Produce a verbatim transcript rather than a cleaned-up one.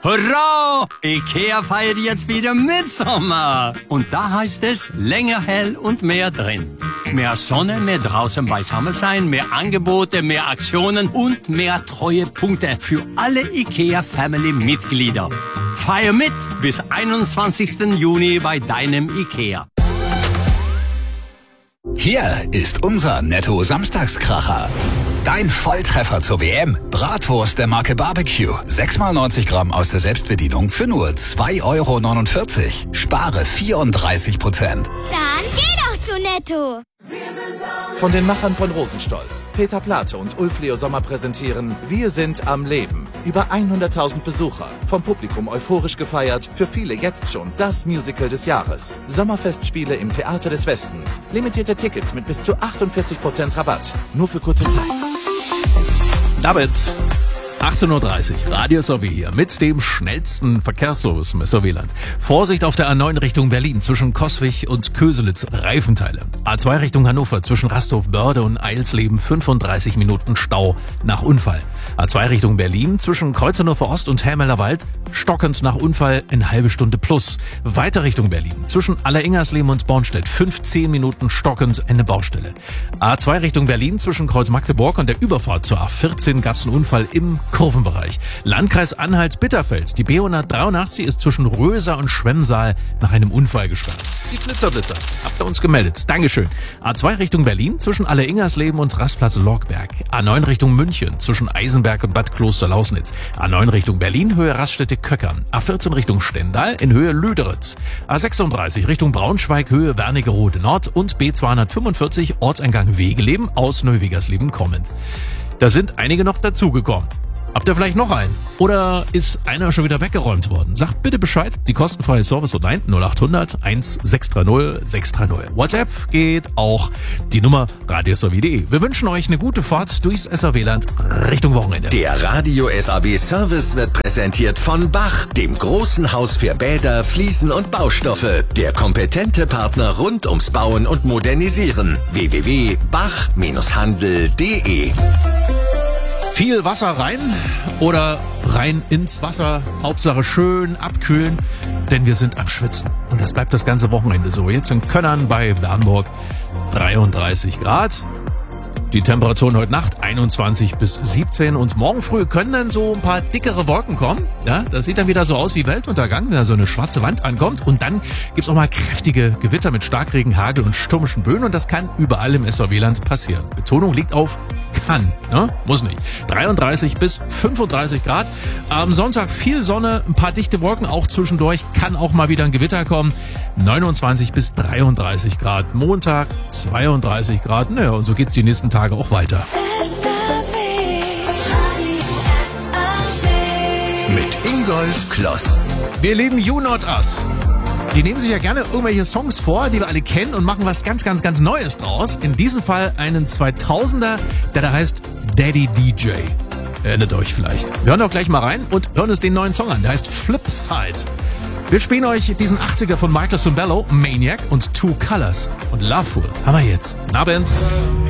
Hurra! IKEA feiert jetzt wieder Mitsommer. Und da heißt es länger hell und mehr drin. Mehr Sonne, mehr draußen beisammen sein, mehr Angebote, mehr Aktionen und mehr Treuepunkte für alle IKEA-Family-Mitglieder. Feier mit bis einundzwanzigsten Juni bei deinem IKEA. Hier ist unser Netto-Samstagskracher. Dein Volltreffer zur W M. Bratwurst der Marke Barbecue. sechs mal neunzig Gramm aus der Selbstbedienung für nur zwei Euro neunundvierzig. Spare vierunddreißig Prozent. Dann geh doch zu Netto. Von den Machern von Rosenstolz, Peter Plate und Ulf Leo Sommer präsentieren Wir sind am Leben. Über hunderttausend Besucher, vom Publikum euphorisch gefeiert, für viele jetzt schon das Musical des Jahres. Sommerfestspiele im Theater des Westens. Limitierte Tickets mit bis zu achtundvierzig Prozent Rabatt. Nur für kurze Zeit. David, achtzehn Uhr dreißig, Radio S R W hier mit dem schnellsten Verkehrsservice im S R W-Land. Vorsicht auf der A neun Richtung Berlin zwischen Coswig und Köselitz, Reifenteile. A zwei Richtung Hannover zwischen Rasthof-Börde und Eilsleben, fünfunddreißig Minuten Stau nach Unfall. A zwei Richtung Berlin zwischen Kreuzerhofer Ost und Helmerlerwald, stockend nach Unfall, eine halbe Stunde plus. Weiter Richtung Berlin zwischen Alleringersleben und Bornstedt, fünfzehn Minuten stockend, eine Baustelle. A zwei Richtung Berlin zwischen Kreuz Magdeburg und der Überfahrt zur A vierzehn gab es einen Unfall im Kurvenbereich. Landkreis Anhalt-Bitterfels, die B hundertdreiundachtzig ist zwischen Röser und Schwemmsaal nach einem Unfall gesperrt. Die Blitzerblitzer, habt ihr uns gemeldet. Dankeschön. A zwei Richtung Berlin zwischen Alleringersleben und Rastplatz Lorgberg. A neun Richtung München zwischen Eisenberg und Bad Kloster-Lausnitz. A neun Richtung Berlin, Höhe Raststätte Köckern. A vierzehn Richtung Stendal in Höhe Lüderitz. A sechsunddreißig Richtung Braunschweig, Höhe Wernigerode Nord und B zweihundertfünfundvierzig Ortseingang Wegeleben aus Neuwegersleben kommend. Da sind einige noch dazugekommen. Habt ihr vielleicht noch einen? Oder ist einer schon wieder weggeräumt worden? Sagt bitte Bescheid. Die kostenfreie Service-Hotline null acht hundert sechs drei null sechs drei null. WhatsApp geht auch. Die Nummer radio s r w punkt d e. Wir wünschen euch eine gute Fahrt durchs S R W-Land Richtung Wochenende. Der Radio S R W Service wird präsentiert von Bach, dem großen Haus für Bäder, Fliesen und Baustoffe. Der kompetente Partner rund ums Bauen und Modernisieren. w w w punkt bach handel punkt d e. Viel Wasser rein oder rein ins Wasser. Hauptsache schön abkühlen, denn wir sind am Schwitzen. Und das bleibt das ganze Wochenende so. Jetzt in Könnern bei Bernburg dreiunddreißig Grad. Die Temperaturen heute Nacht einundzwanzig bis siebzehn und morgen früh können dann so ein paar dickere Wolken kommen. Ja, das sieht dann wieder so aus wie Weltuntergang, wenn da so eine schwarze Wand ankommt. Und dann gibt's auch mal kräftige Gewitter mit Starkregen, Hagel und stürmischen Böen. Und das kann überall im S R W-Land passieren. Betonung liegt auf kann, ne? Muss nicht. dreiunddreißig bis fünfunddreißig Grad. Am Sonntag viel Sonne, ein paar dichte Wolken auch zwischendurch. Kann auch mal wieder ein Gewitter kommen. neunundzwanzig bis dreiunddreißig Grad. Montag zweiunddreißig Grad. Naja, und so geht's die nächsten Tage auch weiter. Mit Ingolf Kloss. Wir lieben You Not Us. Die nehmen sich ja gerne irgendwelche Songs vor, die wir alle kennen und machen was ganz, ganz, ganz Neues draus. In diesem Fall einen zweitausender, der da heißt Daddy D J. Erinnert euch vielleicht. Wir hören doch gleich mal rein und hören uns den neuen Song an. Der heißt Flipside. Wir spielen euch diesen achtziger von Michael Cimbello, Maniac und Two Colors. Und Loveful haben wir jetzt. Guten Abend.